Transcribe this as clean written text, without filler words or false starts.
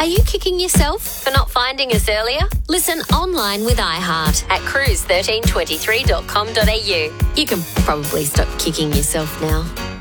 Are you kicking yourself for not finding us earlier? Listen online with iHeart at cruise1323.com.au. You can probably stop kicking yourself now.